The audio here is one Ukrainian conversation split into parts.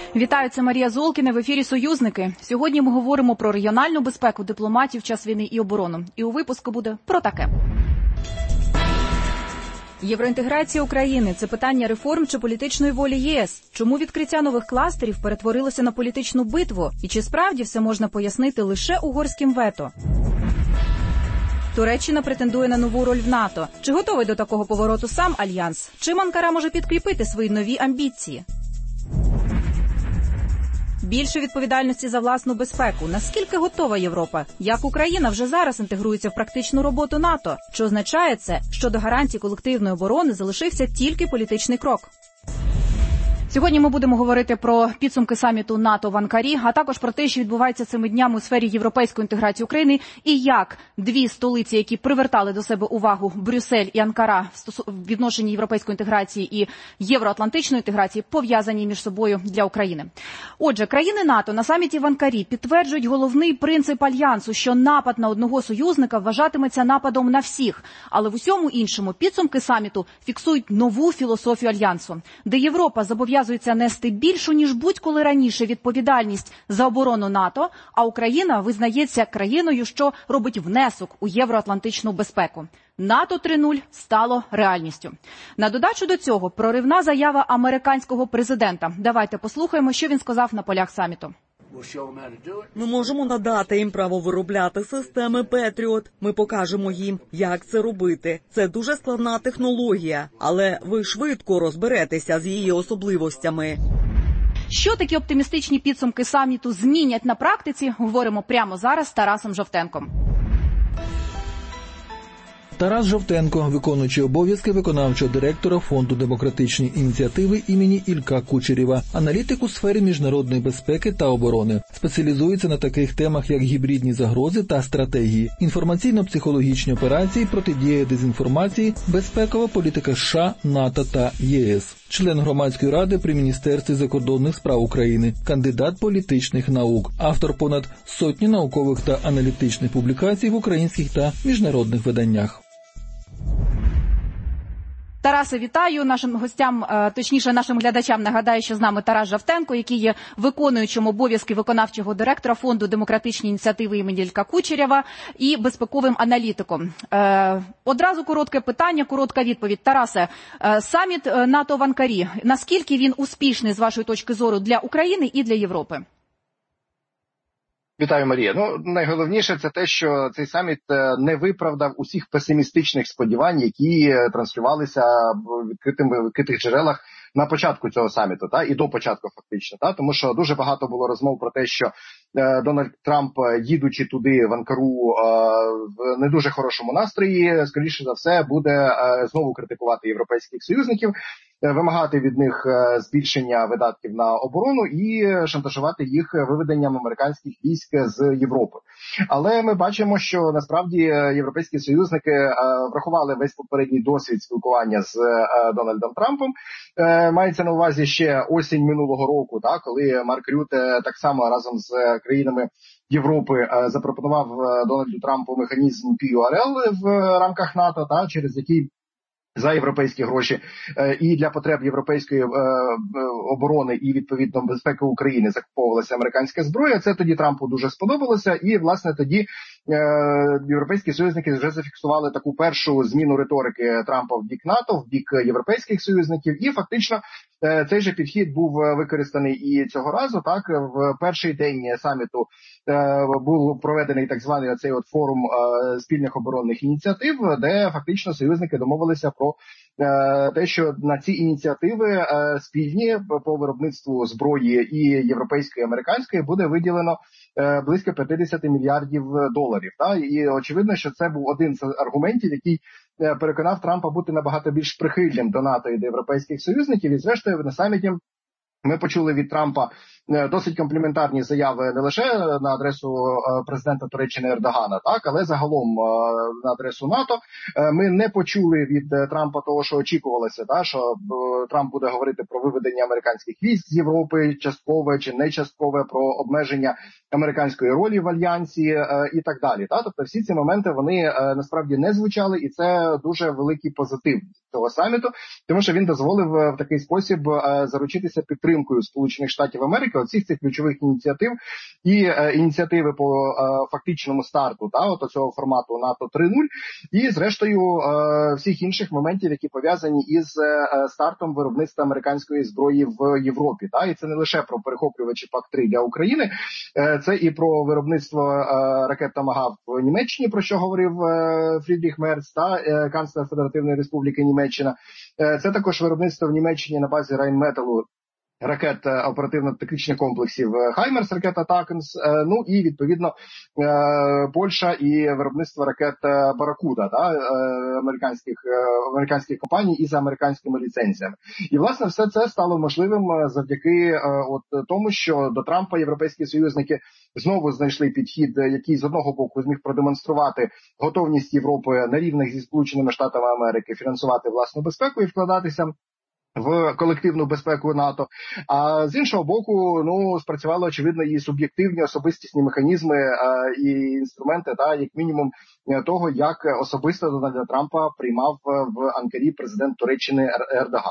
Вітаю, це Марія Золкіна, в ефірі «Союзники». Сьогодні ми говоримо про регіональну безпеку, дипломатів в час війни і оборону. І у випуску буде про таке. Євроінтеграція України – це питання реформ чи політичної волі ЄС? Чому відкриття нових кластерів перетворилося на політичну битву? І чи справді все можна пояснити лише угорським вето? Туреччина претендує на нову роль в НАТО. Чи готовий до такого повороту сам Альянс? Чим Анкара може підкріпити свої нові амбіції? Більше відповідальності за власну безпеку. Наскільки готова Європа? Як Україна вже зараз інтегрується в практичну роботу НАТО? Чи означає це, що до гарантій колективної оборони залишився тільки політичний крок? Сьогодні ми будемо говорити про підсумки саміту НАТО в Анкарі, а також про те, що відбувається цими днями у сфері європейської інтеграції України і як дві столиці, які привертали до себе увагу Брюссель і Анкара в відношенні європейської інтеграції і євроатлантичної інтеграції, пов'язані між собою для України. Отже, країни НАТО на саміті в Анкарі підтверджують головний принцип Альянсу, що напад на одного союзника вважатиметься нападом на всіх. Але в усьому іншому підсумки саміту фіксують нову філософію Альянсу, де Європа зобов'язується нести більшу, ніж будь-коли раніше відповідальність за оборону НАТО, а Україна визнається країною, що робить внесок у євроатлантичну безпеку. НАТО 3.0 стало реальністю. На додачу до цього проривна заява американського президента. Давайте послухаємо, що він сказав на полях саміту. Ми можемо надати їм право виробляти системи Петріот. Ми покажемо їм, як це робити. Це дуже складна технологія, але ви швидко розберетеся з її особливостями. Що такі оптимістичні підсумки саміту змінять на практиці, говоримо прямо зараз з Тарасом Жовтенком. Тарас Жовтенко, виконуючий обов'язки виконавчого директора Фонду демократичні ініціативи імені Ілька Кучерєва, аналітик у сфері міжнародної безпеки та оборони. Спеціалізується на таких темах, як гібридні загрози та стратегії, інформаційно-психологічні операції, протидія дезінформації, безпекова політика США, НАТО та ЄС. Член громадської ради при Міністерстві закордонних справ України, кандидат політичних наук, автор понад сотні наукових та аналітичних публікацій в українських та міжнародних виданнях. Тарасе, вітаю. Нашим гостям, точніше нашим глядачам нагадаю, що з нами Тарас Жовтенко, який є виконуючим обов'язки виконавчого директора Фонду демократичні ініціативи імені Ілька Кучерєва і безпековим аналітиком. Одразу коротке питання, коротка відповідь. Тарасе, саміт НАТО в Анкарі, наскільки він успішний з вашої точки зору для України і для Європи? Вітаю, Марія. Найголовніше це те, що цей саміт не виправдав усіх песимістичних сподівань, які транслювалися в відкритих джерелах на початку цього саміту, і до початку фактично. Тому що дуже багато було розмов про те, що Дональд Трамп, їдучи туди, в Анкару, в не дуже хорошому настрої, скоріше за все, буде знову критикувати європейських союзників, вимагати від них збільшення видатків на оборону і шантажувати їх виведенням американських військ з Європи. Але ми бачимо, що насправді європейські союзники врахували весь попередній досвід спілкування з Дональдом Трампом. Мається на увазі ще осінь минулого року, коли Марк Рюте так само разом з країнами Європи запропонував Дональду Трампу механізм PURL в рамках НАТО, через який за європейські гроші і для потреб європейської оборони і, відповідно, безпеки України закуповувалася американська зброя. Це тоді Трампу дуже сподобалося, і, власне, тоді європейські союзники вже зафіксували таку першу зміну риторики Трампа в бік НАТО, в бік європейських союзників, і фактично цей же підхід був використаний і цього разу. В перший день саміту був проведений так званий оцей форум спільних оборонних ініціатив, де фактично союзники домовилися про те, що на ці ініціативи спільні по виробництву зброї і європейської, і американської буде виділено близько 50 мільярдів доларів. І очевидно, що це був один з аргументів, який переконав Трампа бути набагато більш прихильним до НАТО і до європейських союзників. І зрештою на саміті ми почули від Трампа досить компліментарні заяви не лише на адресу президента Туреччини Ердогана, так, але загалом на адресу НАТО. Ми не почули від Трампа того, що очікувалося, так, що Трамп буде говорити про виведення американських військ з Європи, часткове чи не часткове, про обмеження американської ролі в альянсі і так далі. Так? Тобто всі ці моменти вони насправді не звучали, і це дуже великий позитив цього саміту, тому що він дозволив в такий спосіб заручитися підтримкою Сполучених Штатів Америки оцих цих ключових ініціатив і ініціативи по фактичному старту от цього формату НАТО 3.0 і зрештою всіх інших моментів, які пов'язані із стартом виробництва американської зброї в Європі. І це не лише про перехоплювачі ПАК-3 для України, це і про виробництво ракет Томагавк в Німеччині, про що говорив Фрідріх Мерц, канцлер Федеративної Республіки Німеччина. Це також виробництво в Німеччині на базі Райнметалу ракет оперативно-тактичних комплексів «Хаймерс», ракета «Атакамс», ну і, відповідно, Польща і виробництво ракет «Баракуда», американських компаній із американськими ліцензіями. І, власне, все це стало можливим завдяки тому, що до Трампа європейські союзники знову знайшли підхід, який з одного боку зміг продемонструвати готовність Європи на рівних зі Сполученими Штатами Америки фінансувати власну безпеку і вкладатися в колективну безпеку НАТО, а з іншого боку, спрацювали, очевидно, і суб'єктивні особистісні механізми і інструменти, як мінімум того, як особисто Дональда Трампа приймав в Анкарі президент Туреччини Ердоган.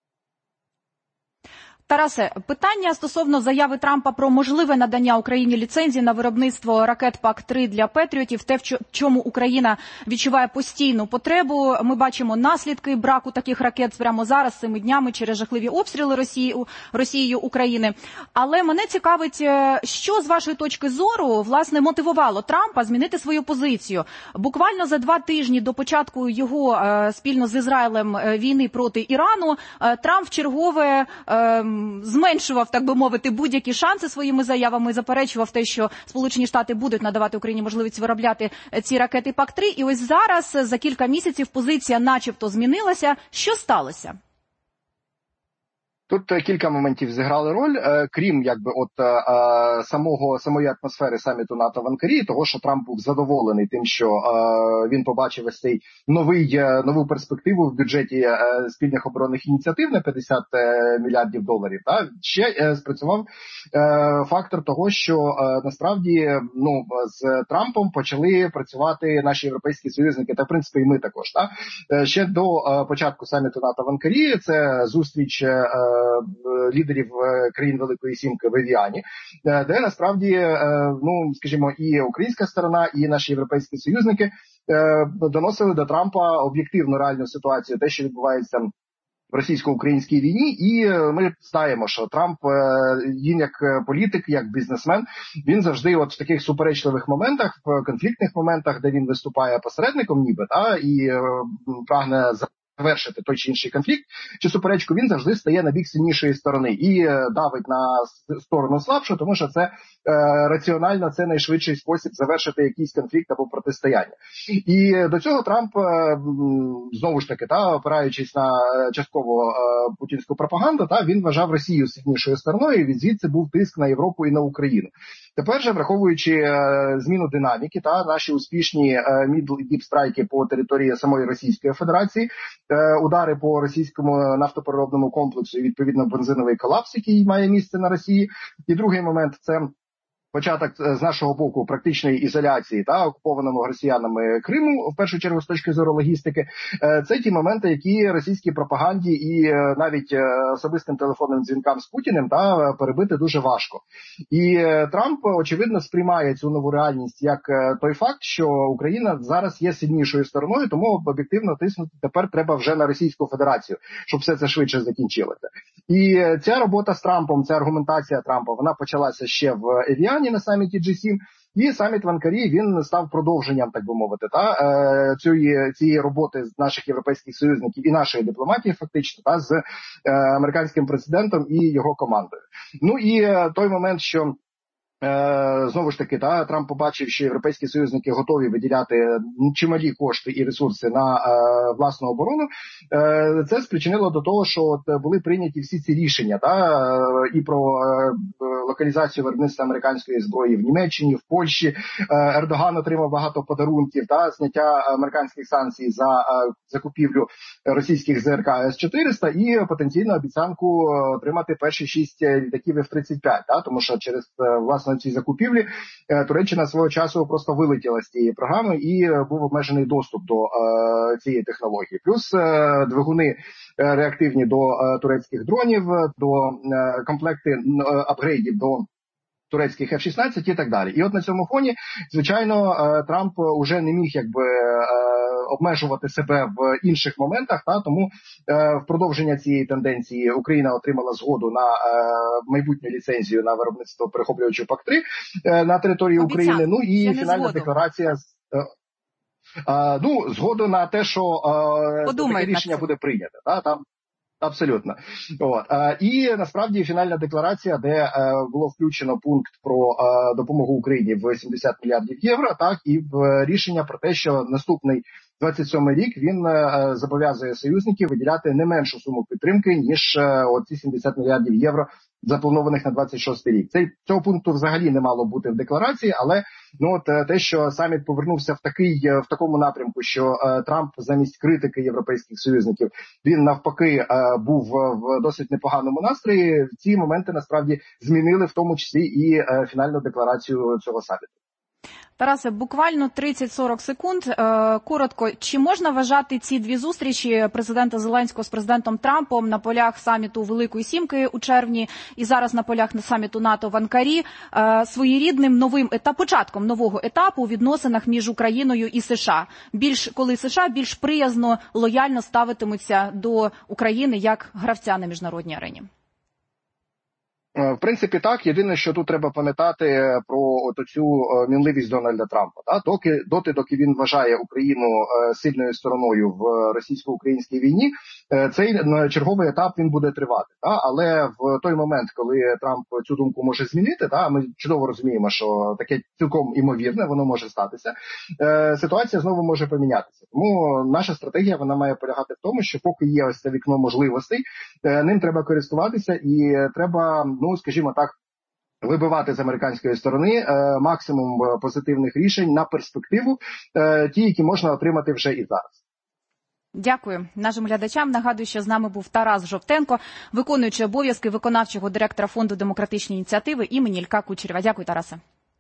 Тарасе, питання стосовно заяви Трампа про можливе надання Україні ліцензії на виробництво ракет ПАК-3 для Петріотів, те, в чому Україна відчуває постійну потребу. Ми бачимо наслідки браку таких ракет прямо зараз, цими днями, через жахливі обстріли Росією України. Але мене цікавить, що з вашої точки зору, власне, мотивувало Трампа змінити свою позицію. Буквально за 2 тижні до початку його спільно з Ізраїлем війни проти Ірану, Трамп вчергове зменшував, так би мовити, будь-які шанси своїми заявами, заперечував те, що Сполучені Штати будуть надавати Україні можливість виробляти ці ракети ПАК-3. І ось зараз, за кілька місяців, позиція начебто змінилася. Що сталося? Тут кілька моментів зіграли роль, крім самої атмосфери саміту НАТО в Анкарі, того, що Трамп був задоволений тим, що він побачив ось цей нову перспективу в бюджеті спільних оборонних ініціатив на $50 мільярдів. Ще спрацював фактор того, що насправді з Трампом почали працювати наші європейські союзники, та в принципі і ми також. Ще до початку саміту НАТО в Анкарі, це зустріч лідерів країн Великої Сімки в Евіані, де насправді, скажімо, і українська сторона, і наші європейські союзники доносили до Трампа об'єктивну реальну ситуацію, те, що відбувається в російсько-українській війні, і ми знаємо, що Трамп, він як політик, як бізнесмен, він завжди в таких суперечливих моментах, в конфліктних моментах, де він виступає посередником ніби, і прагне завершити той чи інший конфлікт чи суперечку, він завжди стає на бік сильнішої сторони і давить на сторону слабшу, тому що це раціонально, це найшвидший спосіб завершити якийсь конфлікт або протистояння. І до цього Трамп, знову ж таки, опираючись на частково путінську пропаганду, він вважав Росію сильнішою стороною, і звідси був тиск на Європу і на Україну. Тепер же, враховуючи зміну динаміки, наші успішні мідл і діп-страйки по території самої Російської Федерації, удари по російському нафтопереробному комплексу і, відповідно, бензиновий колапс, який має місце на Росії. І другий момент – це початок з нашого боку практичної ізоляції окупованого росіянами Криму, в першу чергу з точки зору логістики, це ті моменти, які російській пропаганді і навіть особистим телефонним дзвінкам з Путіним перебити дуже важко. І Трамп, очевидно, сприймає цю нову реальність як той факт, що Україна зараз є сильнішою стороною, тому об'єктивно тиснути тепер треба вже на Російську Федерацію, щоб все це швидше закінчилося. І ця робота з Трампом, ця аргументація Трампа, вона почалася ще в Евіані на саміті G7, і саміт в Анкарі, він став продовженням, так би мовити, цієї роботи з наших європейських союзників і нашої дипломатії, фактично, з американським президентом і його командою. Ну і той момент, що знову ж таки, Трамп побачив, що європейські союзники готові виділяти чималі кошти і ресурси на власну оборону. Це спричинило до того, що були прийняті всі ці рішення і про локалізацію виробництва американської зброї в Німеччині, в Польщі. Ердоган отримав багато подарунків та зняття американських санкцій за закупівлю російських ЗРК С-400 і потенційну обіцянку отримати перші 6 літаків F-35, тому що через власне ці закупівлі Туреччина свого часу просто вилетіла з цієї програми і був обмежений доступ до цієї технології. Плюс двигуни реактивні до турецьких дронів, до комплекти апгрейдів до турецьких F-16 і так далі. І от на цьому фоні, звичайно, Трамп уже не міг обмежувати себе в інших моментах, тому в продовження цієї тенденції Україна отримала згоду на майбутню ліцензію на виробництво перехоплювачів ПАК-3 на території України. Ну і фінальна декларація згоду на те, що таке рішення буде прийнято. Там абсолютно. І насправді фінальна декларація, де було включено пункт про допомогу Україні в 70 мільярдів євро, і в рішення про те, що наступний 27-й рік він зобов'язує союзників виділяти не меншу суму підтримки, ніж оці 70 мільярдів євро, запланованих на 26-й рік. Цього пункту взагалі не мало бути в декларації, але те, що саміт повернувся в такому напрямку, що Трамп замість критики європейських союзників, він навпаки був в досить непоганому настрої, ці моменти насправді змінили в тому числі і фінальну декларацію цього саміту. Тарасе, буквально 30-40 секунд. Коротко, чи можна вважати ці дві зустрічі президента Зеленського з президентом Трампом на полях саміту Великої Сімки у червні і зараз на полях саміту НАТО в Анкарі своєрідним новим початком нового етапу у відносинах між Україною і США? Коли США більш приязно, лояльно ставитимуться до України як гравця на міжнародній арені? В принципі, так. Єдине, що тут треба пам'ятати про цю мінливість Дональда Трампа. Доки він вважає Україну сильною стороною в російсько-українській війні, цей черговий етап він буде тривати. Але в той момент, коли Трамп цю думку може змінити, ми чудово розуміємо, що таке цілком імовірне, воно може статися, ситуація знову може помінятися. Тому наша стратегія, вона має полягати в тому, що поки є ось це вікно можливостей, ним треба користуватися і треба, скажімо так, вибивати з американської сторони максимум позитивних рішень на перспективу, ті, які можна отримати вже і зараз. Дякую нашим глядачам. Нагадую, що з нами був Тарас Жовтенко, виконуючий обов'язки виконавчого директора Фонду демократичної ініціативи імені Ілька Кучерєва. Дякую, Тарасе.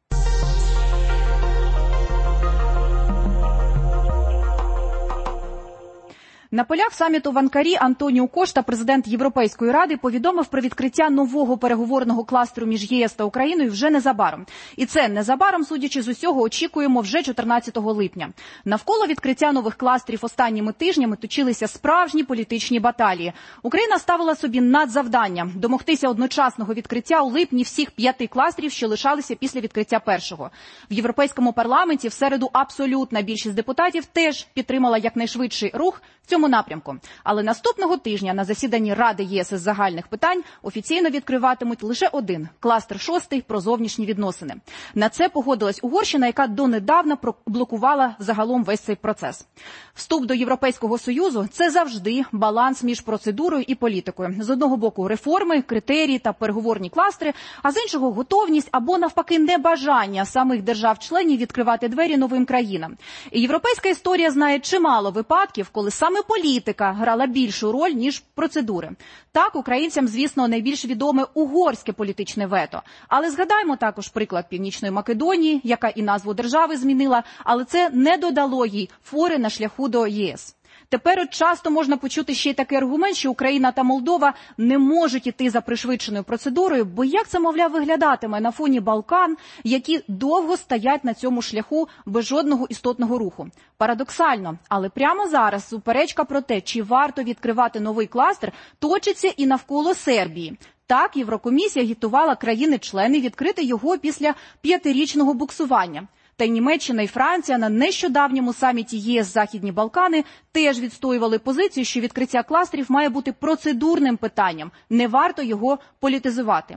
На полях саміту в Анкарі Антоніо Кошта, президент Європейської ради, повідомив про відкриття нового переговорного кластеру між ЄС та Україною вже незабаром. І це незабаром, судячи з усього, очікуємо вже 14 липня. Навколо відкриття нових кластерів останніми тижнями точилися справжні політичні баталії. Україна ставила собі надзавдання – домогтися одночасного відкриття у липні всіх 5 кластерів, що лишалися після відкриття першого. В Європейському парламенті в середу абсолютна більшість депутатів теж підтримала якнайшвидший рух в цьому напрямку. Але наступного тижня на засіданні Ради ЄС із загальних питань офіційно відкриватимуть лише один – кластер 6 про зовнішні відносини. На це погодилась Угорщина, яка донедавна блокувала загалом весь цей процес. Вступ до Європейського Союзу – це завжди баланс між процедурою і політикою. З одного боку реформи, критерії та переговорні кластери, а з іншого готовність або навпаки небажання самих держав-членів відкривати двері новим країнам. І європейська історія знає чимало випадків, коли саме політика грала більшу роль, ніж процедури. Так, українцям, звісно, найбільш відоме угорське політичне вето. Але згадаймо також приклад Північної Македонії, яка і назву держави змінила, але це не додало їй фори на шляху до ЄС. Тепер часто можна почути ще й такий аргумент, що Україна та Молдова не можуть іти за пришвидшеною процедурою, бо як це, мовляв, виглядатиме на фоні Балкан, які довго стоять на цьому шляху без жодного істотного руху. Парадоксально, але прямо зараз суперечка про те, чи варто відкривати новий кластер, точиться і навколо Сербії. Так, Єврокомісія агітувала країни-члени відкрити його після 5-річного буксування. Та й Німеччина і Франція на нещодавньому саміті ЄС «Західні Балкани» теж відстоювали позицію, що відкриття кластерів має бути процедурним питанням, не варто його політизувати.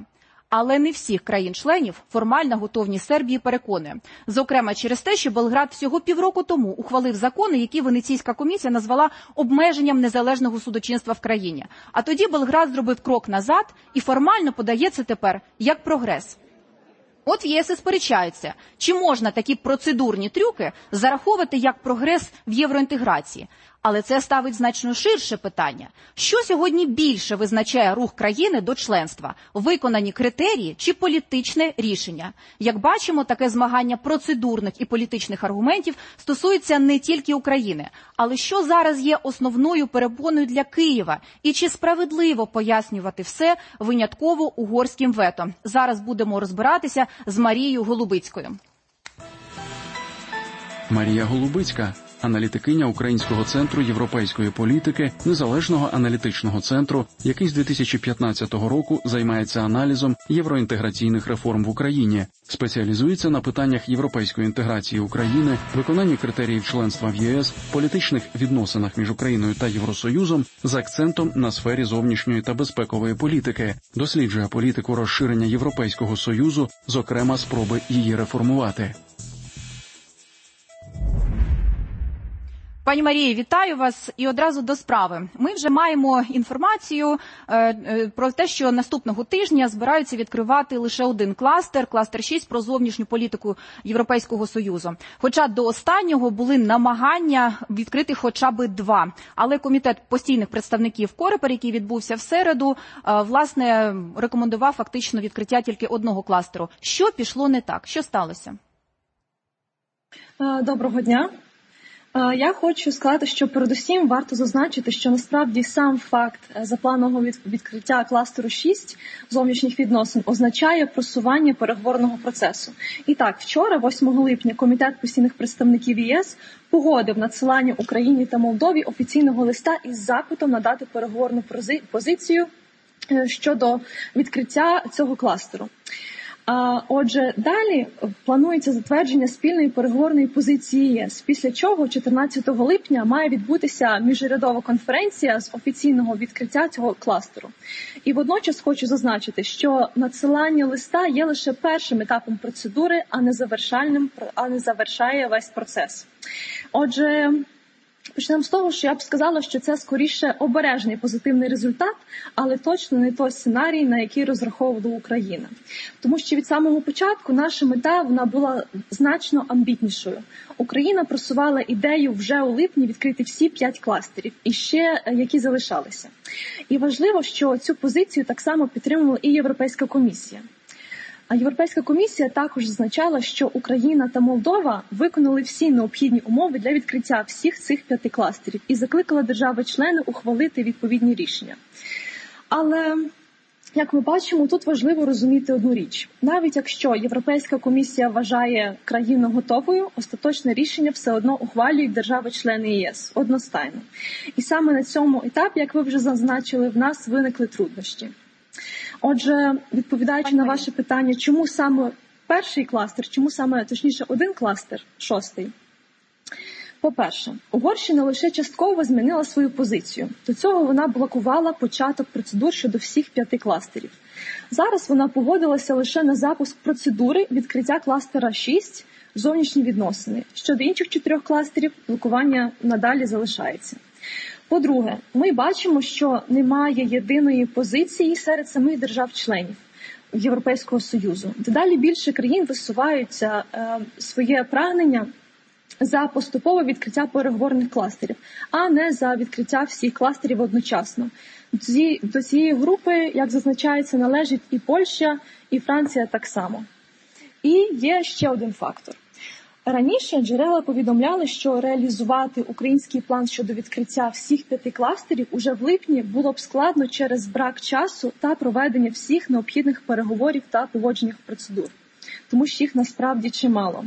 Але не всіх країн-членів формальна готовність Сербії переконує. Зокрема, через те, що Белград всього півроку тому ухвалив закони, які Венеційська комісія назвала обмеженням незалежного судочинства в країні. А тоді Белград зробив крок назад і формально подає це тепер як прогрес. От в ЄС і сперечаються, чи можна такі процедурні трюки зараховувати як прогрес в євроінтеграції. Але це ставить значно ширше питання. Що сьогодні більше визначає рух країни до членства? Виконані критерії чи політичне рішення? Як бачимо, таке змагання процедурних і політичних аргументів стосується не тільки України. Але що зараз є основною перепоною для Києва? І чи справедливо пояснювати все винятково угорським вето? Зараз будемо розбиратися з Марією Голубицькою. Марія Голубицька – аналітикиня Українського центру європейської політики, незалежного аналітичного центру, який з 2015 року займається аналізом євроінтеграційних реформ в Україні, спеціалізується на питаннях європейської інтеграції України, виконанні критеріїв членства в ЄС, політичних відносинах між Україною та Євросоюзом з акцентом на сфері зовнішньої та безпекової політики, досліджує політику розширення Європейського Союзу, зокрема спроби її реформувати. Пані Марії, вітаю вас і одразу до справи. Ми вже маємо інформацію про те, що наступного тижня збираються відкривати лише один кластер, кластер 6 про зовнішню політику Європейського Союзу. Хоча до останнього були намагання відкрити хоча б 2. Але комітет постійних представників Корепер, який відбувся в середу, власне, рекомендував фактично відкриття тільки одного кластеру. Що пішло не так? Що сталося? Доброго дня. Я хочу сказати, що передусім варто зазначити, що насправді сам факт запланованого відкриття кластеру 6 зовнішніх відносин означає просування переговорного процесу. І так, вчора, 8 липня, Комітет постійних представників ЄС погодив надсилання Україні та Молдові офіційного листа із запитом надати переговорну позицію щодо відкриття цього кластеру. Отже, далі планується затвердження спільної переговорної позиції ЄС, після чого 14 липня має відбутися міжурядова конференція з офіційного відкриття цього кластеру. І водночас хочу зазначити, що надсилання листа є лише першим етапом процедури, а не завершає весь процес. Отже, почнемо з того, що я б сказала, що це скоріше обережний позитивний результат, але точно не той сценарій, на який розраховувала Україна. Тому що від самого початку наша мета вона була значно амбітнішою. Україна просувала ідею вже у липні відкрити всі 5 кластерів, і ще які залишалися. І важливо, що цю позицію так само підтримувала і Європейська комісія. А Європейська комісія також зазначала, що Україна та Молдова виконали всі необхідні умови для відкриття всіх цих 5 кластерів і закликала держави-члени ухвалити відповідні рішення. Але, як ми бачимо, тут важливо розуміти одну річ. Навіть якщо Європейська комісія вважає країну готовою, остаточне рішення все одно ухвалюють держави-члени ЄС одностайно. І саме на цьому етапі, як ви вже зазначили, в нас виникли труднощі. Отже, відповідаючи на ваше питання, чому саме перший кластер, чому саме, точніше, один кластер, 6-й? По-перше, Угорщина лише частково змінила свою позицію. До цього вона блокувала початок процедур щодо всіх 5 кластерів. Зараз вона погодилася лише на запуск процедури відкриття кластера 6 зовнішні відносини. Щодо інших 4 кластерів блокування надалі залишається. По-друге, ми бачимо, що немає єдиної позиції серед самих держав-членів Європейського Союзу. Дедалі більше країн висуваються своє прагнення за поступове відкриття переговорних кластерів, а не за відкриття всіх кластерів одночасно. До цієї групи, як зазначається, належить і Польща, і Франція так само. І є ще один фактор. Раніше джерела повідомляли, що реалізувати український план щодо відкриття всіх 5 кластерів уже в липні було б складно через брак часу та проведення всіх необхідних переговорів та погоджених процедур, тому що їх насправді чимало.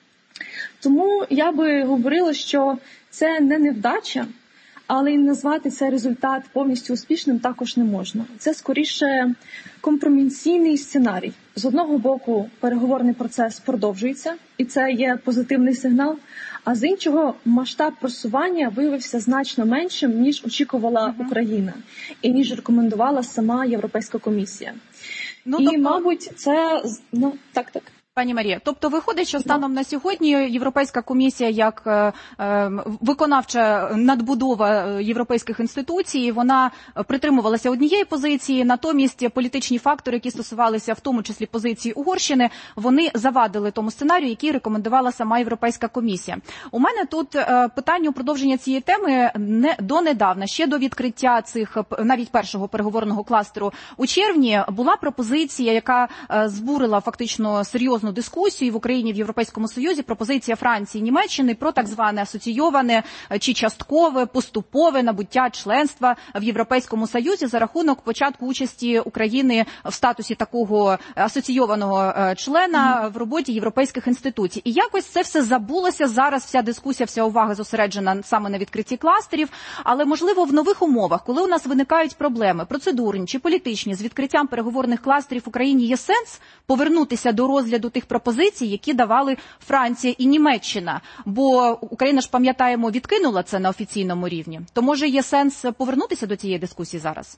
Тому я би говорила, що це не невдача, але і назвати цей результат повністю успішним також не можна. Це скоріше компромісійний сценарій. З одного боку, переговорний процес продовжується, і це є позитивний сигнал, а з іншого, масштаб просування виявився значно меншим, ніж очікувала Україна, і ніж рекомендувала сама Європейська комісія. Мабуть, це так. Пані Марія, тобто виходить, що станом на сьогодні Європейська комісія як виконавча надбудова європейських інституцій, вона притримувалася однієї позиції, натомість політичні фактори, які стосувалися в тому числі позиції Угорщини, вони завадили тому сценарію, який рекомендувала сама Європейська комісія. У мене тут питання у продовження цієї теми донедавна, ще до відкриття цих, навіть першого переговорного кластеру у червні, була пропозиція, яка збурила фактично серйозну дискусію в Україні, в Європейському Союзі, пропозиція Франції і Німеччини про так зване асоційоване чи часткове, поступове набуття членства в Європейському Союзі за рахунок початку участі України в статусі такого асоційованого члена в роботі європейських інституцій. І якось це все забулося. Зараз вся дискусія, вся увага зосереджена саме на відкритті кластерів, але, можливо, в нових умовах, коли у нас виникають проблеми, процедурні чи політичні, з відкриттям переговорних кластерів в Україні є сенс повернутися до розгляду тих пропозицій, які давали Франція і Німеччина. Бо Україна ж, пам'ятаємо, відкинула це на офіційному рівні. То, може, є сенс повернутися до цієї дискусії зараз?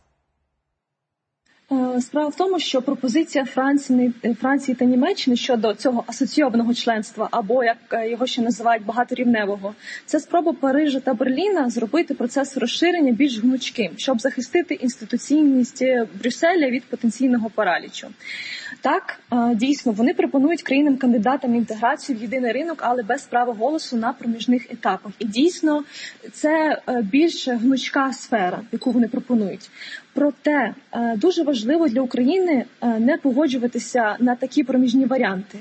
Справа в тому, що пропозиція Франції та Німеччини щодо цього асоційованого членства, або, як його ще називають, багаторівневого, це спроба Парижа та Берліна зробити процес розширення більш гнучким, щоб захистити інституційність Брюсселя від потенційного паралічу. Так, дійсно, вони пропонують країнам-кандидатам інтеграцію в єдиний ринок, але без права голосу на проміжних етапах. І дійсно, це більш гнучка сфера, яку вони пропонують. Проте дуже важливо для України не погоджуватися на такі проміжні варіанти.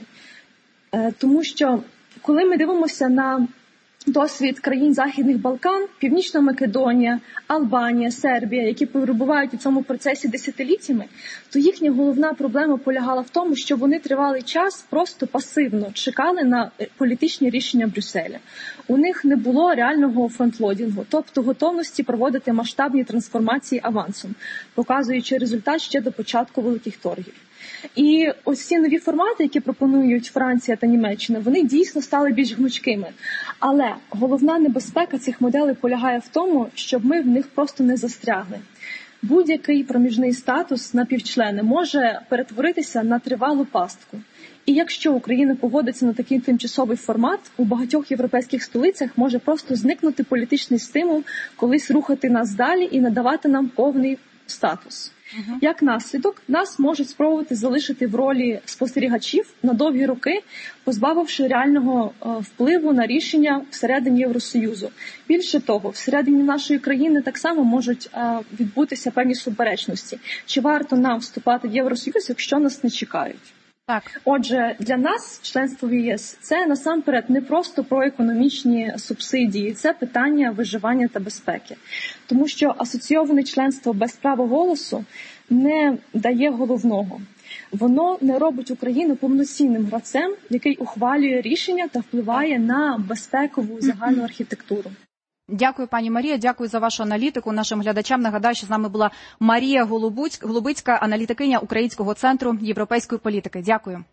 Тому що, коли ми дивимося на досвід країн Західних Балкан, Північна Македонія, Албанія, Сербія, які перебувають у цьому процесі десятиліттями, то їхня головна проблема полягала в тому, що вони тривалий час просто пасивно чекали на політичні рішення Брюсселя. У них не було реального фронтлодінгу, тобто готовності проводити масштабні трансформації авансом, показуючи результат ще до початку великих торгів. І ось ці нові формати, які пропонують Франція та Німеччина, вони дійсно стали більш гнучкими. Але головна небезпека цих моделей полягає в тому, щоб ми в них просто не застрягли. Будь-який проміжний статус напівчлени може перетворитися на тривалу пастку. І якщо Україна погодиться на такий тимчасовий формат, у багатьох європейських столицях може просто зникнути політичний стимул колись рухати нас далі і надавати нам повний статус. Як наслідок, нас можуть спробувати залишити в ролі спостерігачів на довгі роки, позбавивши реального впливу на рішення всередині Євросоюзу. Більше того, всередині нашої країни так само можуть відбутися певні суперечності. Чи варто нам вступати в Євросоюз, якщо нас не чекають? Так. Отже, для нас членство в ЄС – це насамперед не просто про економічні субсидії, це питання виживання та безпеки. Тому що асоційоване членство без права голосу не дає головного. Воно не робить Україну повноцінним гравцем, який ухвалює рішення та впливає на безпекову загальну архітектуру. Дякую, пані Марія, дякую за вашу аналітику. Нашим глядачам нагадаю, що з нами була Марія Голубицька, аналітикиня Українського центру європейської політики. Дякую.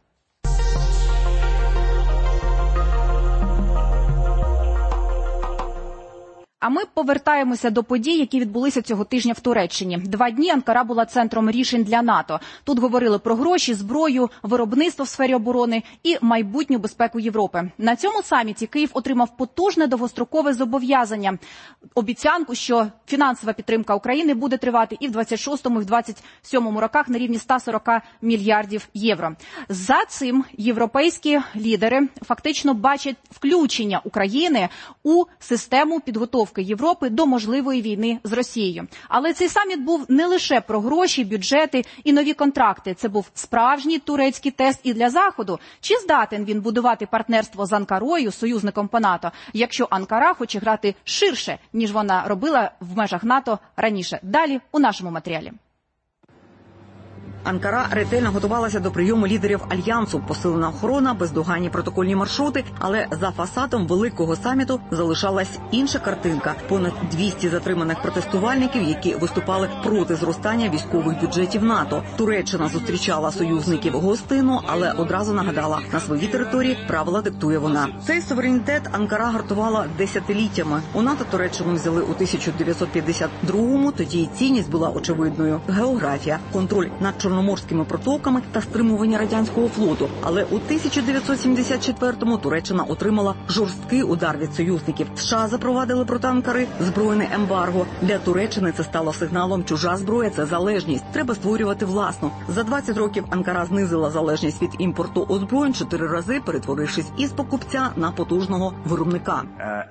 А ми повертаємося до подій, які відбулися цього тижня в Туреччині. 2 дні Анкара була центром рішень для НАТО. Тут говорили про гроші, зброю, виробництво в сфері оборони і майбутню безпеку Європи. На цьому саміті Київ отримав потужне довгострокове зобов'язання. Обіцянку, що фінансова підтримка України буде тривати і в 26-му, і в 27-му роках на рівні 140 мільярдів євро. За цим європейські лідери фактично бачать включення України у систему підготовки Європи до можливої війни з Росією. Але цей саміт був не лише про гроші, бюджети і нові контракти. Це був справжній турецький тест і для Заходу. Чи здатен він будувати партнерство з Анкарою, союзником по НАТО, якщо Анкара хоче грати ширше, ніж вона робила в межах НАТО раніше? Далі у нашому матеріалі. Анкара ретельно готувалася до прийому лідерів Альянсу, посилена охорона, бездоганні протокольні маршрути, але за фасадом великого саміту залишалась інша картинка. Понад 200 затриманих протестувальників, які виступали проти зростання військових бюджетів НАТО. Туреччина зустрічала союзників гостинно, але одразу нагадала, на своїй території правила диктує вона. Цей суверенітет Анкара гартувала десятиліттями. У НАТО Туреччину взяли у 1952-му, тоді і цінність була очевидною. Географія, контроль над чорноморськими протоками та стримування радянського флоту. Але у 1974-му Туреччина отримала жорсткий удар від союзників. США запровадили проти Анкари збройне ембарго. Для Туреччини це стало сигналом: чужа зброя – це залежність. Треба створювати власну. За 20 років Анкара знизила залежність від імпорту озброєнь 4 рази, перетворившись із покупця на потужного виробника.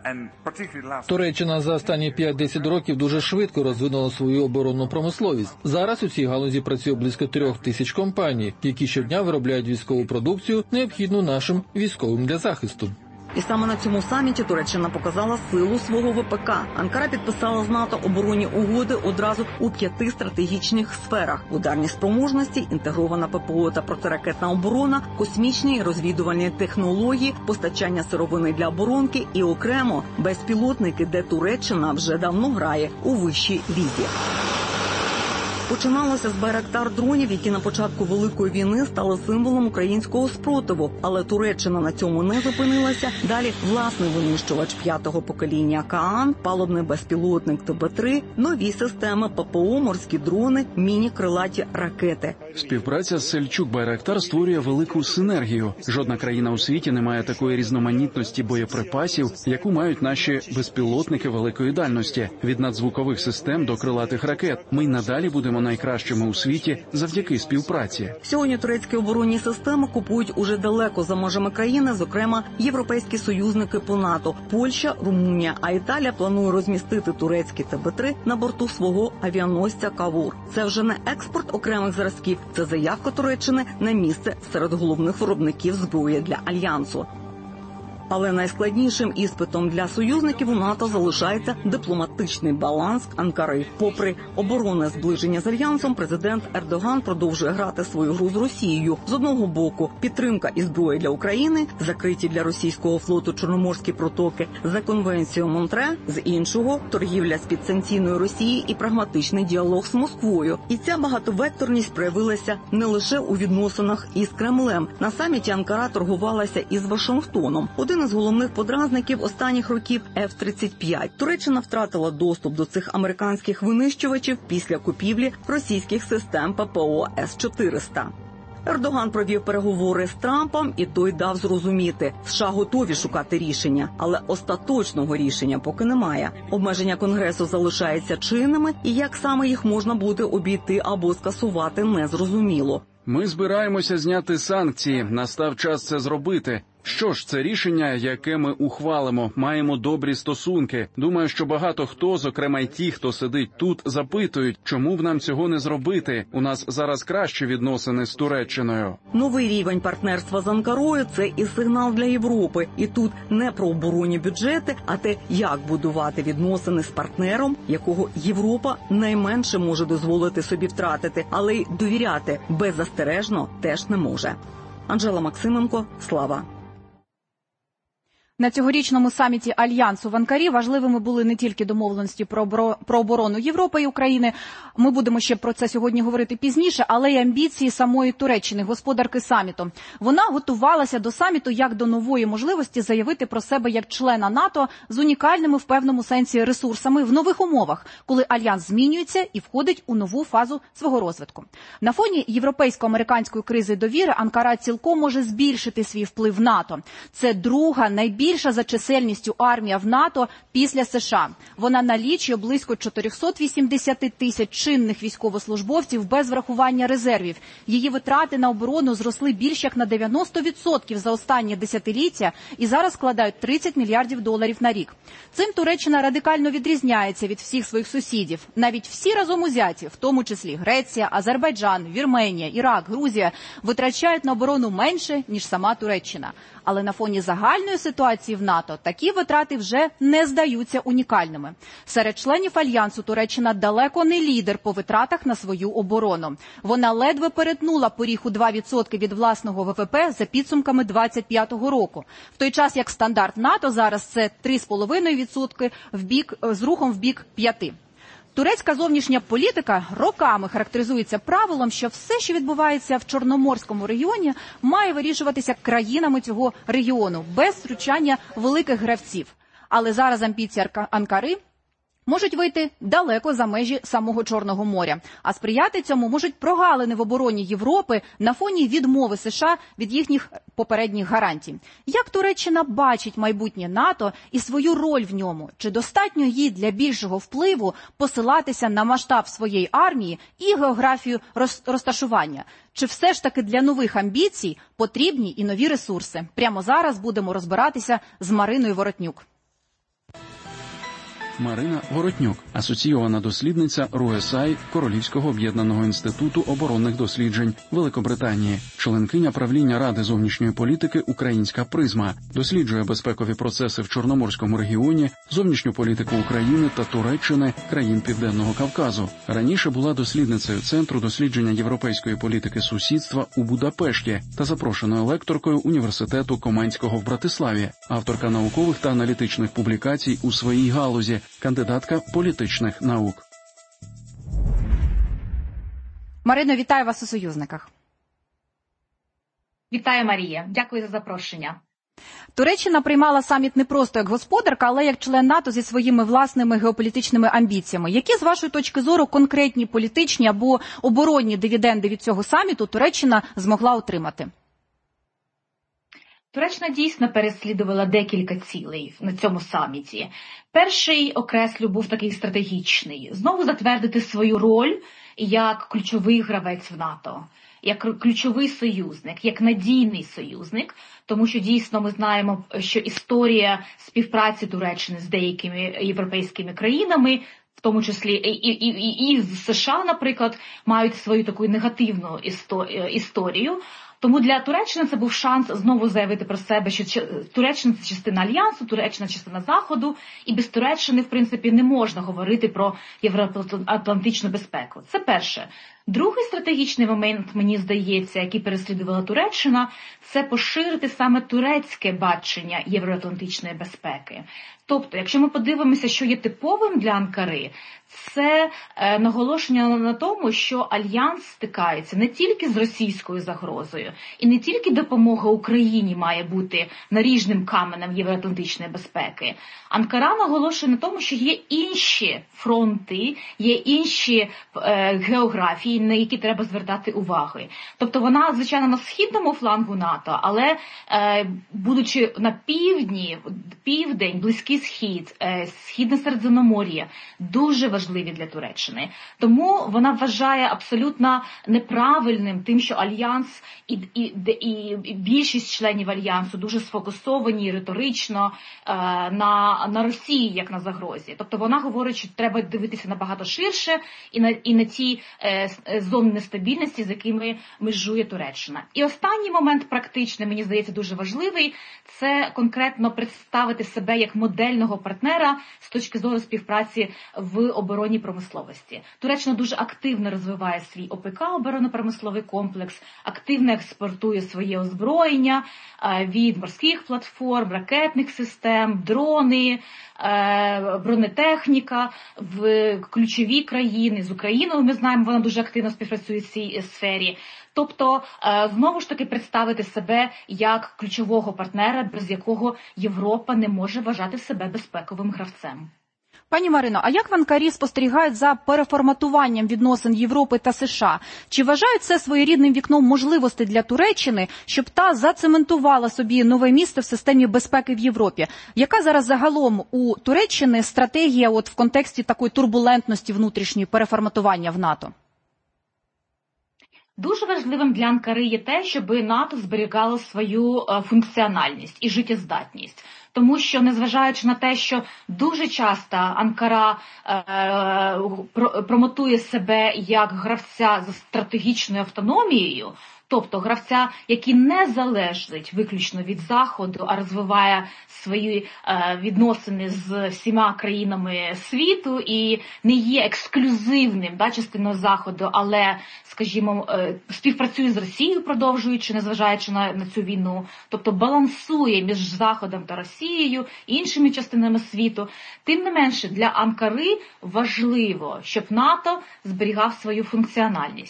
Туреччина за останні 5-10 років дуже швидко розвинула свою оборонну промисловість. Зараз у цій галузі працює близько 3000 компаній, які щодня виробляють військову продукцію, необхідну нашим військовим для захисту. І саме на цьому саміті Туреччина показала силу свого ВПК. Анкара підписала з НАТО оборонні угоди одразу у 5 стратегічних сферах: ударні спроможності, інтегрована ППО та протиракетна оборона, космічні і розвідувальні технології, постачання сировини для оборонки і окремо безпілотники, де Туреччина вже давно грає у вищій лізі. Починалося з байрактар-дронів, які на початку Великої війни стали символом українського спротиву. Але Туреччина на цьому не зупинилася. Далі власний винищувач 5-го покоління Каан, палубний безпілотник ТБ-3, нові системи ППО, морські дрони, міні-крилаті ракети. Співпраця з Сельчук Байрактар створює велику синергію. Жодна країна у світі не має такої різноманітності боєприпасів, яку мають наші безпілотники великої дальності. Від надзвукових систем до крилатих ракет. Ми й надалі будемо найкращими у світі завдяки співпраці. Сьогодні турецькі оборонні системи купують уже далеко за межами країни, зокрема європейські союзники по НАТО – Польща, Румунія, а Італія планує розмістити турецькі ТБ-3 на борту свого авіаносця «Кавур». Це вже не експорт окремих зразків, це заявка Туреччини на місце серед головних виробників зброї для Альянсу. Але найскладнішим іспитом для союзників у НАТО залишається дипломатичний баланс Анкари. Попри оборонне зближення з Альянсом, президент Ердоган продовжує грати свою гру з Росією. З одного боку – підтримка і зброї для України, закриті для російського флоту чорноморські протоки за конвенцією Монтре, з іншого – торгівля з підсанкційною Росії і прагматичний діалог з Москвою. І ця багатовекторність проявилася не лише у відносинах із Кремлем. На саміті Анкара торгувалася із Вашингтоном. Один із головних подразників останніх років – F-35. Туреччина втратила доступ до цих американських винищувачів після купівлі російських систем ППО С-400. Ердоган провів переговори з Трампом, і той дав зрозуміти – США готові шукати рішення, але остаточного рішення поки немає. Обмеження Конгресу залишаються чинними, і як саме їх можна буде обійти або скасувати – незрозуміло. Ми збираємося зняти санкції. Настав час це зробити. Що ж, це рішення, яке ми ухвалимо. Маємо добрі стосунки. Думаю, що багато хто, зокрема й ті, хто сидить тут, запитують, чому б нам цього не зробити. У нас зараз кращі відносини з Туреччиною. Новий рівень партнерства з Анкарою – це і сигнал для Європи. І тут не про оборонні бюджети, а те, як будувати відносини з партнером, якого Європа найменше може дозволити собі втратити, але й довіряти беззастережно теж не може. Анжела Максименко, Слава. На цьогорічному саміті Альянсу в Анкарі важливими були не тільки домовленості про оборону Європи і України, ми будемо ще про це сьогодні говорити пізніше, але й амбіції самої Туреччини, господарки саміту. Вона готувалася до саміту як до нової можливості заявити про себе як члена НАТО з унікальними в певному сенсі ресурсами в нових умовах, коли Альянс змінюється і входить у нову фазу свого розвитку. На фоні європейсько-американської кризи довіри Анкара цілком може збільшити свій вплив в НАТО. Це друга найбільша за чисельністю армія в НАТО після США. Вона налічує близько 480 тисяч чинних військовослужбовців без врахування резервів. Її витрати на оборону зросли більш як на 90% за останнє десятиліття і зараз складають $30 мільярдів на рік. Цим Туреччина радикально відрізняється від всіх своїх сусідів. Навіть всі разом узяті, в тому числі Греція, Азербайджан, Вірменія, Ірак, Грузія, витрачають на оборону менше, ніж сама Туреччина. Але на фоні загальної ситуації в НАТО такі витрати вже не здаються унікальними. Серед членів Альянсу Туреччина далеко не лідер по витратах на свою оборону. Вона ледве перетнула поріг у 2% від власного ВВП за підсумками 2025 року. В той час як стандарт НАТО зараз це 3,5% з рухом в бік 5%. Турецька зовнішня політика роками характеризується правилом, що все, що відбувається в Чорноморському регіоні, має вирішуватися країнами цього регіону, без втручання великих гравців. Але зараз амбіції Анкари можуть вийти далеко за межі самого Чорного моря. А сприяти цьому можуть прогалини в обороні Європи на фоні відмови США від їхніх попередніх гарантій. Як Туреччина бачить майбутнє НАТО і свою роль в ньому? Чи достатньо їй для більшого впливу посилатися на масштаб своєї армії і географію розташування? Чи все ж таки для нових амбіцій потрібні і нові ресурси? Прямо зараз будемо розбиратися з Мариною Воротнюк. Марина Воротнюк, асоційована дослідниця РУЕСАЙ Королівського об'єднаного інституту оборонних досліджень Великобританії, членкиня правління Ради зовнішньої політики «Українська призма», досліджує безпекові процеси в Чорноморському регіоні, зовнішню політику України та Туреччини, країн Південного Кавказу. Раніше була дослідницею Центру дослідження європейської політики сусідства у Будапешті та запрошеною лекторкою Університету Команського в Братиславі, авторка наукових та аналітичних публікацій у своїй галузі, кандидатка політичних наук. Марино, вітаю вас у «Союзниках». Вітаю, Марія. Дякую за запрошення. Туреччина приймала саміт не просто як господарка, але як член НАТО зі своїми власними геополітичними амбіціями. Які, з вашої точки зору, конкретні політичні або оборонні дивіденди від цього саміту Туреччина змогла отримати? Туреччина дійсно переслідувала декілька цілей на цьому саміті. Перший, окреслю, був такий стратегічний. Знову затвердити свою роль як ключовий гравець в НАТО, як ключовий союзник, як надійний союзник, тому що дійсно ми знаємо, що історія співпраці Туреччини з деякими європейськими країнами, в тому числі і з США, наприклад, мають свою таку негативну історію. Тому для Туреччини це був шанс знову заявити про себе, що Туреччина – це частина Альянсу, Туреччина – частина Заходу, і без Туреччини, в принципі, не можна говорити про євроатлантичну безпеку. Це перше. Другий стратегічний момент, мені здається, який переслідувала Туреччина, це поширити саме турецьке бачення євроатлантичної безпеки. Тобто, якщо ми подивимося, що є типовим для Анкари, це наголошення на тому, що Альянс стикається не тільки з російською загрозою, і не тільки допомога Україні має бути наріжним каменем євроатлантичної безпеки. Анкара наголошує на тому, що є інші фронти, є інші географії, на які треба звертати увагу. Тобто вона, звичайно, на східному флангу НАТО, але будучи на південь, Близький Схід, Східне Середземномор'я, дуже важливі для Туреччини. Тому вона вважає абсолютно неправильним тим, що Альянс і більшість членів Альянсу дуже сфокусовані риторично на Росії, як на загрозі. Тобто вона говорить, що треба дивитися набагато ширше і на ті зони нестабільності, з якими межує Туреччина. І останній момент практичний, мені здається, дуже важливий, це конкретно представити себе як модельного партнера з точки зору співпраці в оборонній промисловості. Туреччина дуже активно розвиває свій ОПК, оборонно-промисловий комплекс, активно експортує своє озброєння від морських платформ, ракетних систем, дрони, бронетехніка в ключові країни. З Україною, ми знаємо, вона дуже активно співпрацює в цій сфері. Тобто, знову ж таки, представити себе як ключового партнера, без якого Європа не може вважати себе безпековим гравцем. Пані Марино, а як в Анкарі спостерігають за переформатуванням відносин Європи та США? Чи вважають це своєрідним вікном можливостей для Туреччини, щоб та зацементувала собі нове місце в системі безпеки в Європі? Яка зараз загалом у Туреччини стратегія в контексті такої турбулентності внутрішньої переформатування в НАТО? Дуже важливим для Анкари є те, щоб НАТО зберігало свою функціональність і життєздатність. Тому що, незважаючи на те, що дуже часто Анкара промотує себе як гравця з стратегічною автономією, тобто гравця, який не залежить виключно від Заходу, а розвиває свої відносини з всіма країнами світу і не є ексклюзивним частиною Заходу, але, скажімо, співпрацює з Росією, продовжуючи, незважаючи на цю війну, тобто балансує між Заходом та Росією, іншими частинами світу. Тим не менше, для Анкари важливо, щоб НАТО зберігав свою функціональність.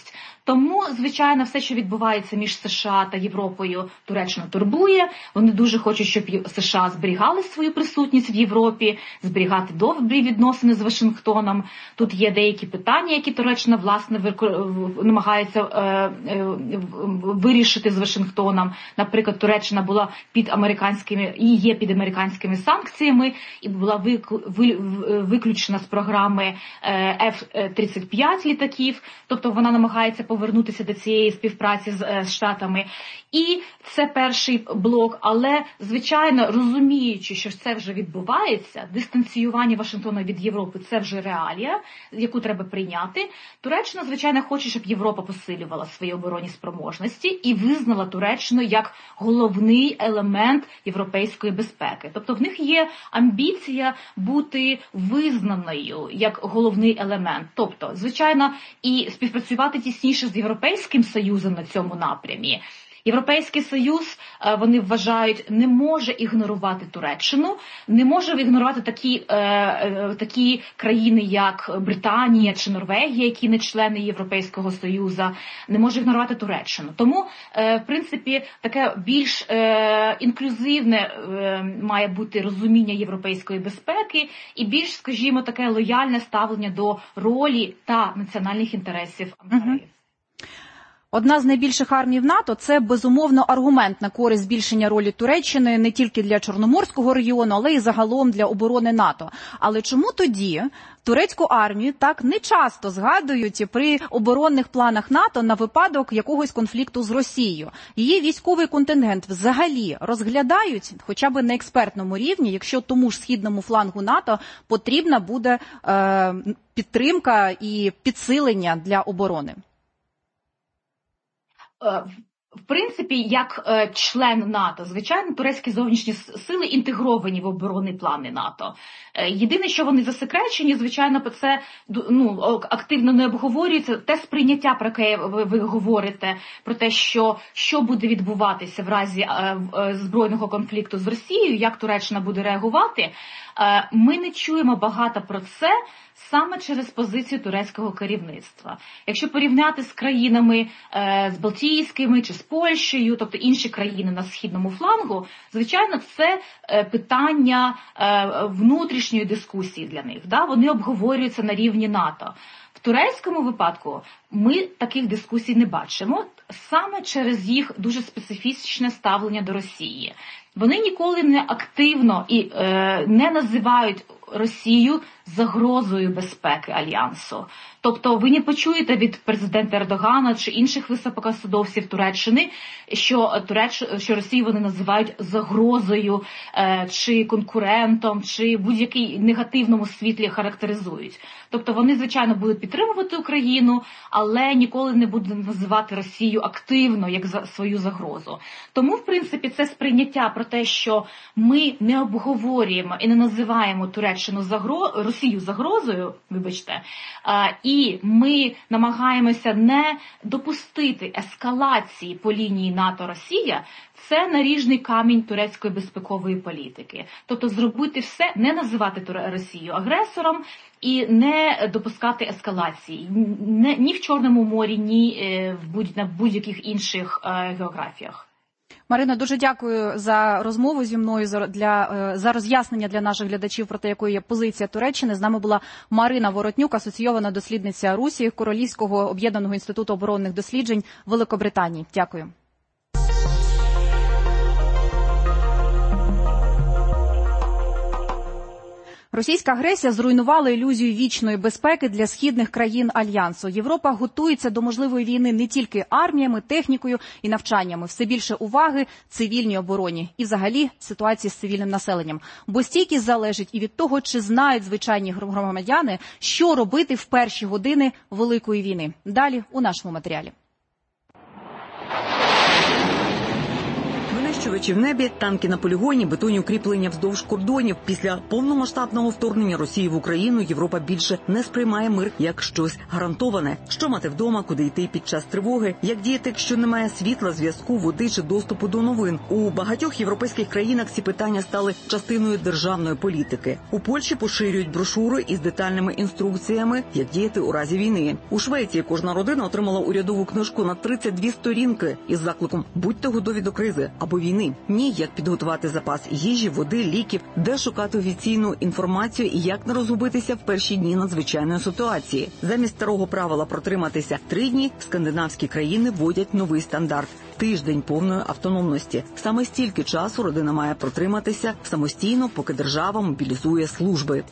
Тому, звичайно, все, що відбувається між США та Європою, Туреччину турбує. Вони дуже хочуть, щоб США зберігали свою присутність в Європі, зберігати добрі відносини з Вашингтоном. Тут є деякі питання, які Туреччина, власне, намагається вирішити з Вашингтоном. Наприклад, Туреччина була під американськими, і є під американськими санкціями, і була виключена з програми F-35 літаків. Тобто вона намагається повернутися до цієї співпраці з Штатами. І це перший блок, але, звичайно, розуміючи, що це вже відбувається, дистанціювання Вашингтона від Європи – це вже реалія, яку треба прийняти. Туреччина, звичайно, хоче, щоб Європа посилювала свої оборонні спроможності і визнала Туреччину як головний елемент європейської безпеки. Тобто в них є амбіція бути визнаною як головний елемент. Тобто, звичайно, і співпрацювати тісніше з Європейським Союзом на цьому напрямі. Європейський Союз, вони вважають, не може ігнорувати Туреччину, не може ігнорувати такі країни, як Британія чи Норвегія, які не члени Європейського Союзу, не може ігнорувати Туреччину. Тому, в принципі, таке більш інклюзивне має бути розуміння європейської безпеки і більш, скажімо, таке лояльне ставлення до ролі та національних інтересів Анкари. Одна з найбільших армій в НАТО – це, безумовно, аргумент на користь збільшення ролі Туреччини не тільки для Чорноморського регіону, але й загалом для оборони НАТО. Але чому тоді турецьку армію так нечасто згадують при оборонних планах НАТО на випадок якогось конфлікту з Росією? Її військовий контингент взагалі розглядають, хоча б на експертному рівні, якщо тому ж східному флангу НАТО потрібна буде підтримка і підсилення для оборони? В принципі, як член НАТО, звичайно, турецькі зовнішні сили інтегровані в оборонні плани НАТО. Єдине, що вони засекречені, звичайно, це активно не обговорюється. Те сприйняття, про яке ви говорите, про те, що буде відбуватися в разі збройного конфлікту з Росією, як Туреччина буде реагувати, ми не чуємо багато про це саме через позицію турецького керівництва. Якщо порівняти з країнами, з Балтійськими чи з Польщею, тобто інші країни на східному флангу, звичайно, це питання внутрішньої дискусії для них. Да? Вони обговорюються на рівні НАТО. В турецькому випадку ми таких дискусій не бачимо, саме через їх дуже специфічне ставлення до Росії. Вони ніколи не активно і не називають Росію загрозою безпеки Альянсу. Тобто ви не почуєте від президента Ердогана чи інших високопосадовців Туреччини, що Росію вони називають загрозою чи конкурентом, чи будь-який негативному світлі характеризують. Тобто вони, звичайно, будуть підтримувати Україну, але ніколи не будуть називати Росію активно як свою загрозу. Тому, в принципі, це сприйняття про те, що ми не обговорюємо і не називаємо Росію загрозою, вибачте, і ми намагаємося не допустити ескалації по лінії НАТО-Росія, це наріжний камінь турецької безпекової політики. Тобто зробити все, не називати Росію агресором і не допускати ескалації ні в Чорному морі, ні на будь-яких інших географіях. Марино, дуже дякую за розмову зі мною, за роз'яснення для наших глядачів про те, якою є позиція Туреччини. З нами була Марина Воротнюк, асоційована дослідниця Русі Королівського об'єднаного інституту оборонних досліджень Великобританії. Дякую. Російська агресія зруйнувала ілюзію вічної безпеки для східних країн Альянсу. Європа готується до можливої війни не тільки арміями, технікою і навчаннями. Все більше уваги цивільній обороні і взагалі ситуації з цивільним населенням. Бо стійкість залежить і від того, чи знають звичайні громадяни, що робити в перші години Великої війни. Далі у нашому матеріалі. винищувачі в небі, танки на полігоні, бетонні укріплення вздовж кордонів. Після повномасштабного вторгнення Росії в Україну Європа більше не сприймає мир як щось гарантоване. Що мати вдома, куди йти під час тривоги, як діяти, якщо немає світла, зв'язку, води чи доступу до новин. У багатьох європейських країнах ці питання стали частиною державної політики. У Польщі поширюють брошури із детальними інструкціями, як діяти у разі війни. У Швеції кожна родина отримала урядову книжку на 32 сторінки із закликом «Будьте готові до кризи або війни». Ні, як підготувати запас їжі, води, ліків, де шукати офіційну інформацію і як не розгубитися в перші дні надзвичайної ситуації. Замість старого правила протриматися 3 дні, скандинавські країни вводять новий стандарт – тиждень повної автономності. Саме стільки часу родина має протриматися самостійно, поки держава мобілізує служби.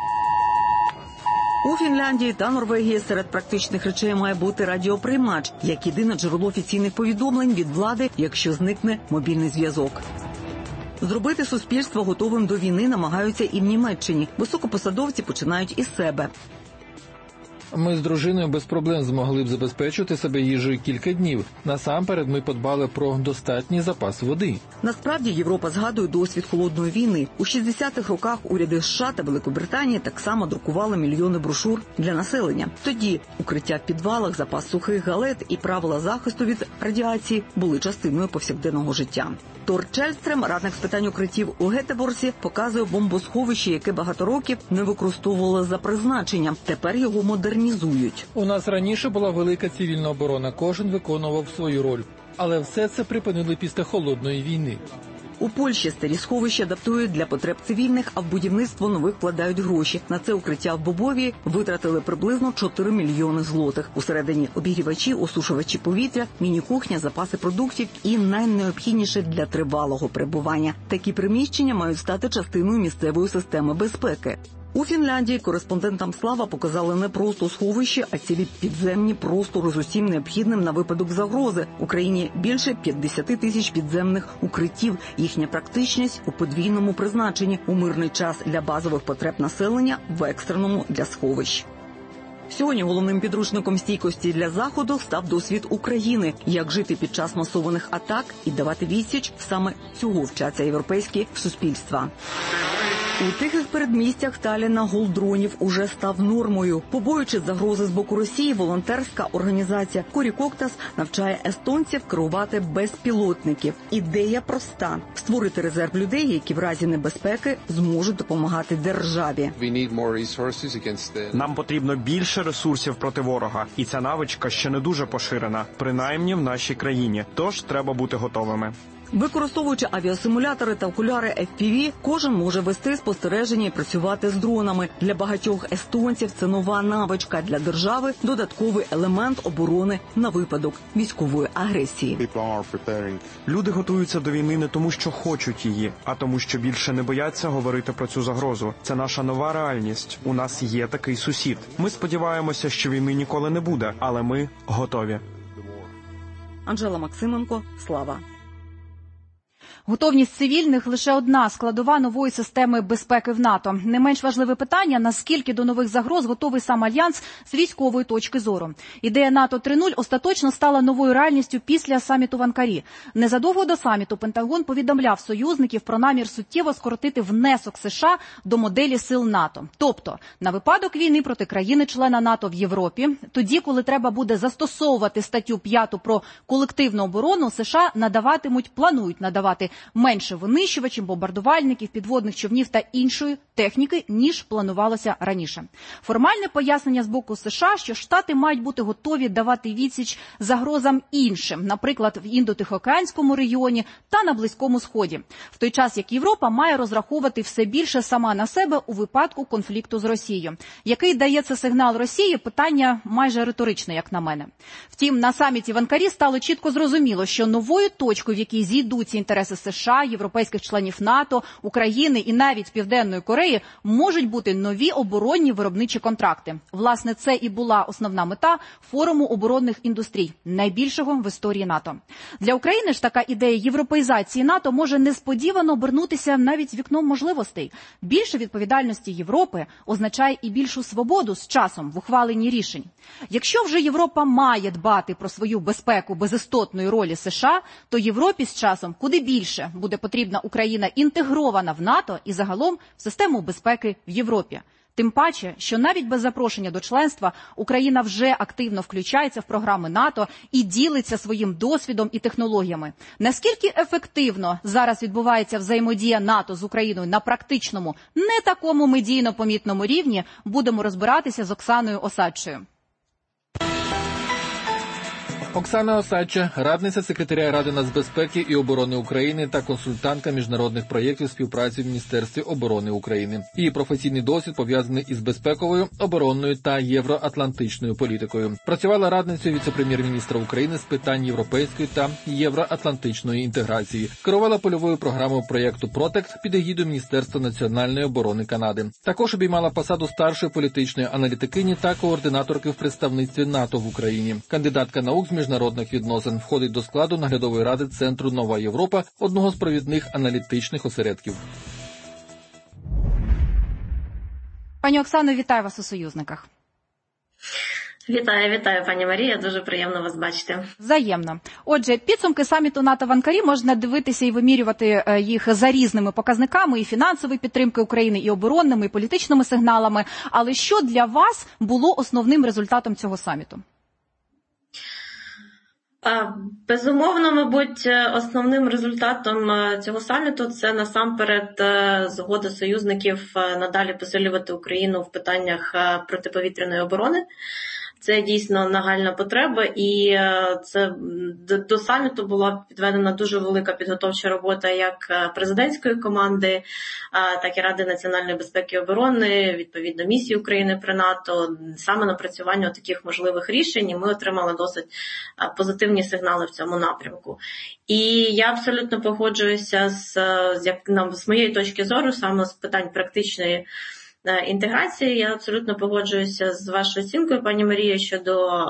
У Фінляндії та Норвегії серед практичних речей має бути радіоприймач, як єдине джерело офіційних повідомлень від влади, якщо зникне мобільний зв'язок. Зробити суспільство готовим до війни намагаються і в Німеччині. Високопосадовці починають із себе. Ми з дружиною без проблем змогли б забезпечити себе їжею кілька днів. Насамперед ми подбали про достатній запас води. Насправді Європа згадує досвід холодної війни. У 60-х роках уряди США та Великобританії так само друкували мільйони брошур для населення. Тоді укриття в підвалах, запас сухих галет і правила захисту від радіації були частиною повсякденного життя. Тор Чельстрем, радник з питань укриттів у Гетеборсі, показує бомбосховище, яке багато років не використовувало за призначенням. Тепер його модернізують. У нас раніше була велика цивільна оборона, кожен виконував свою роль. Але все це припинили після холодної війни. У Польщі старі сховища адаптують для потреб цивільних, а в будівництво нових вкладають гроші. На це укриття в Бобовії витратили приблизно 4 мільйони злотих. Усередині обігрівачі, осушувачі повітря, міні-кухня, запаси продуктів і найнеобхідніше для тривалого перебування. Такі приміщення мають стати частиною місцевої системи безпеки. У Фінляндії кореспондентам «Слава» показали не просто сховище, а цілі підземні простори з усім необхідним на випадок загрози. В Україні більше 50 тисяч підземних укриттів. Їхня практичність у подвійному призначенні – у мирний час для базових потреб населення, в екстреному – для сховищ. Сьогодні головним підручником стійкості для Заходу став досвід України. Як жити під час масованих атак і давати відсіч – саме цього вчаться європейські суспільства. У тихих передмістях Талліна гул дронів уже став нормою. Побоюючись загрози з боку Росії, волонтерська організація «Корікоктас» навчає естонців керувати безпілотників. Ідея проста – створити резерв людей, які в разі небезпеки зможуть допомагати державі. Нам потрібно більше ресурсів проти ворога. І ця навичка ще не дуже поширена, принаймні в нашій країні. Тож треба бути готовими. Використовуючи авіасимулятори та окуляри FPV, кожен може вести спостереження і працювати з дронами. Для багатьох естонців це нова навичка, для держави – додатковий елемент оборони на випадок військової агресії. Люди готуються до війни не тому, що хочуть її, а тому, що більше не бояться говорити про цю загрозу. Це наша нова реальність. У нас є такий сусід. Ми сподіваємося, що війни ніколи не буде, але ми готові. Анжела Максименко, «Слава». Готовність цивільних – лише одна складова нової системи безпеки в НАТО. Не менш важливе питання – наскільки до нових загроз готовий сам Альянс з військової точки зору. Ідея НАТО 3.0 остаточно стала новою реальністю після саміту в Анкарі. Незадовго до саміту Пентагон повідомляв союзників про намір суттєво скоротити внесок США до моделі сил НАТО. Тобто, на випадок війни проти країни-члена НАТО в Європі, тоді, коли треба буде застосовувати статтю 5 про колективну оборону, США планують надавати менше винищувачів, бомбардувальників, підводних човнів та іншої техніки, ніж планувалося раніше. Формальне пояснення з боку США, що Штати мають бути готові давати відсіч загрозам іншим, наприклад, в Індо-Тихоокеанському регіоні та на Близькому Сході. В той час, як Європа має розраховувати все більше сама на себе у випадку конфлікту з Росією. Який дає це сигнал Росії – питання майже риторичне, як на мене. Втім, на саміті в Анкарі стало чітко зрозуміло, що новою точкою, в якій зійдуться інтереси США, європейських членів НАТО, України і навіть Південної Кореї, можуть бути нові оборонні виробничі контракти. Власне, це і була основна мета форуму оборонних індустрій, найбільшого в історії НАТО. Для України ж така ідея європеїзації НАТО може несподівано обернутися навіть вікном можливостей. Більше відповідальності Європи означає і більшу свободу з часом в ухваленні рішень. Якщо вже Європа має дбати про свою безпеку без істотної ролі США, то Європі з часом куди більше більше буде потрібна Україна інтегрована в НАТО і загалом в систему безпеки в Європі. Тим паче, що навіть без запрошення до членства Україна вже активно включається в програми НАТО і ділиться своїм досвідом і технологіями. Наскільки ефективно зараз відбувається взаємодія НАТО з Україною на практичному, не такому медійно помітному рівні, будемо розбиратися з Оксаною Осадчою. Оксана Осадча, радниця секретаря Ради нацбезпеки і оборони України та консультантка міжнародних проєктів співпраці в Міністерстві оборони України. Її професійний досвід пов'язаний із безпековою, оборонною та євроатлантичною політикою. Працювала радницею віце-прем'єр-міністра України з питань європейської та євроатлантичної інтеграції. Керувала польовою програмою проєкту «Протект» під егідою Міністерства національної оборони Канади. Також обіймала посаду старшої політичної аналітикині та координаторки в представництві НАТО в Україні. Кандидатка наук з міжнародних відносин, входить до складу наглядової ради Центру «Нова Європа», одного з провідних аналітичних осередків. Пані Оксано, вітаю вас у «Союзниках». Вітаю, пані Марія. Дуже приємно вас бачити. Взаємно. Отже, підсумки саміту НАТО в Анкарі можна дивитися і вимірювати їх за різними показниками, і фінансової підтримки України, і оборонними, і політичними сигналами. Але що для вас було основним результатом цього саміту? Безумовно, мабуть, основним результатом цього саміту це насамперед згода союзників надалі посилювати Україну в питаннях протиповітряної оборони. Це дійсно нагальна потреба, і це до саміту була підведена дуже велика підготовча робота як президентської команди, так і Ради національної безпеки і оборони, відповідно місії України при НАТО, саме напрацювання таких можливих рішень, і ми отримали досить позитивні сигнали в цьому напрямку. І я абсолютно погоджуюся з моєї точки зору, саме з питань практичної інтеграції. Я абсолютно погоджуюся з вашою оцінкою, пані Марія, щодо